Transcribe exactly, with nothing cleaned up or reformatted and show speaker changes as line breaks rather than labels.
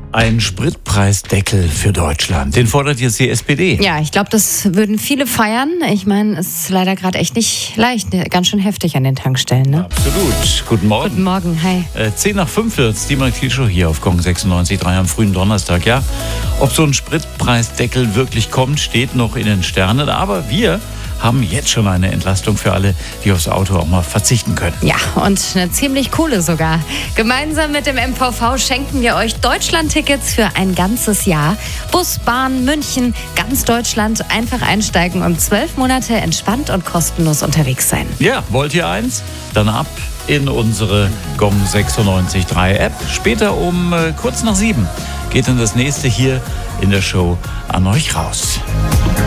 Ein Spritpreisdeckel für Deutschland. Den fordert jetzt die S P D.
Ja, ich glaube, das würden viele feiern. Ich meine, es ist leider gerade echt nicht leicht. Ganz schön heftig an den Tankstellen. Ne?
Absolut. Guten Morgen.
Guten Morgen, hi.
Äh, zehn nach fünf wird's, die Mark-Show hier auf Gong sechsundneunzig Komma drei am frühen Donnerstag. Ja, ob so ein Spritpreisdeckel wirklich kommt, steht noch in den Sternen. Aber wir haben jetzt schon eine Entlastung für alle, die aufs Auto auch mal verzichten können.
Ja, und eine ziemlich coole sogar. Gemeinsam mit dem M V V schenken wir euch Deutschland-Tickets für ein ganzes Jahr. Bus, Bahn, München, ganz Deutschland. Einfach einsteigen und zwölf Monate entspannt und kostenlos unterwegs sein.
Ja, wollt ihr eins? Dann ab in unsere Gong sechsundneunzig Komma drei App. Später um äh, kurz nach sieben geht dann das nächste hier in der Show an euch raus.